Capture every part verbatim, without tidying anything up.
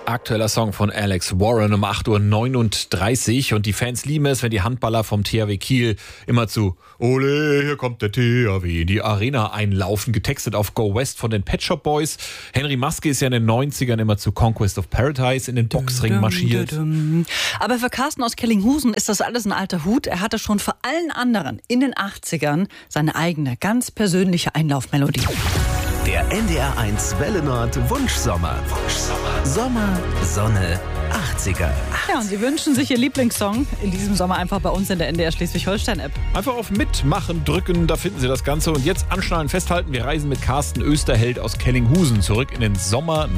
Aktueller Song von Alex Warren um acht Uhr neununddreißig und die Fans lieben es, wenn die Handballer vom T H W Kiel immer zu Ole, hier kommt der T H W in die Arena einlaufen, getextet auf Go West von den Pet Shop Boys. Henry Maske ist ja in den neunzigern immer zu Conquest of Paradise in den Boxring marschiert. Aber für Carsten aus Kellinghusen ist das alles ein alter Hut. Er hatte schon vor allen anderen in den achtzigern seine eigene, ganz persönliche Einlaufmelodie. Der N D R eins Welle Nord Wunschsommer. Wunschsommer. Sommer, Sonne, achtziger. Ja, und Sie wünschen sich Ihr Lieblingssong in diesem Sommer einfach bei uns in der N D R Schleswig-Holstein-App. Einfach auf Mitmachen drücken, da finden Sie das Ganze. Und jetzt anschnallen, festhalten, wir reisen mit Carsten Österheld aus Kellinghusen zurück in den Sommer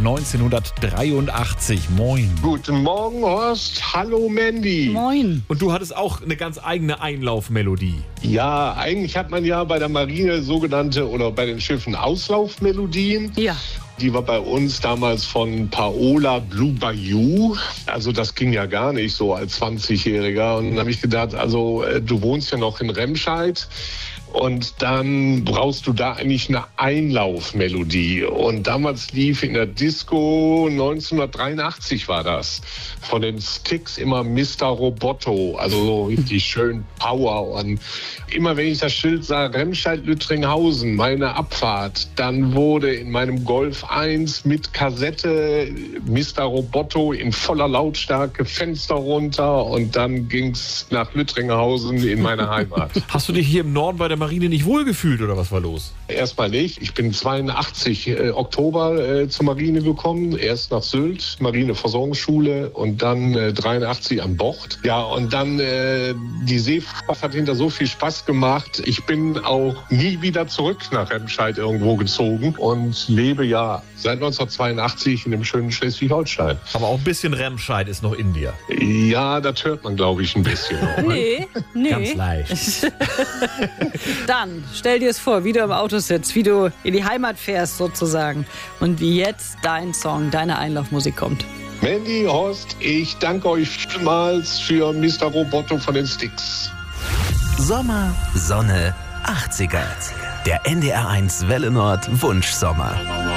neunzehnhundertdreiundachtzig. Moin. Guten Morgen, Horst. Hallo, Mandy. Moin. Und du hattest auch eine ganz eigene Einlaufmelodie. Ja, eigentlich hat man ja bei der Marine sogenannte oder bei den Schiffen Auslaufmelodien. Ja. Die war bei uns damals von Paola Blue Bayou. Also das ging ja gar nicht so als zwanzigjähriger. Und dann habe ich gedacht, also du wohnst ja noch in Remscheid. Und dann brauchst du da eigentlich eine Einlaufmelodie. Und damals lief in der Disco, neunzehnhundertdreiundachtzig war das, von den Sticks immer Mister Roboto. Also so richtig schön Power. Und immer wenn ich das Schild sah, Remscheid-Lüttringhausen, meine Abfahrt, dann wurde in meinem Golf eins mit Kassette Mister Roboto in voller Lautstärke, Fenster runter und dann ging's nach Lüttringhausen in meine Heimat. Hast du dich hier im Norden bei der Marine nicht wohlgefühlt oder was war los? Erstmal nicht. Ich bin zweiundachtzig äh, Oktober äh, zur Marine gekommen. Erst nach Sylt, Marineversorgungsschule und dann äh, dreiundachtzig an Bord. Ja, und dann äh, die Seefahrt hat hinter so viel Spaß gemacht. Ich bin auch nie wieder zurück nach Remscheid irgendwo gezogen und lebe ja seit neunzehnhundertzweiundachtzig in dem schönen Schleswig-Holstein. Aber auch ein bisschen Remscheid ist noch in dir. Ja, das hört man, glaube ich, ein bisschen. Nee, nee. Ganz leicht. Dann stell dir es vor, wie du im Auto sitzt, wie du in die Heimat fährst sozusagen und wie jetzt dein Song, deine Einlaufmusik kommt. Mandy, Horst, ich danke euch vielmals für Mister Roboto von den Sticks. Sommer, Sonne, achtziger. Der N D R eins Welle Nord Wunschsommer.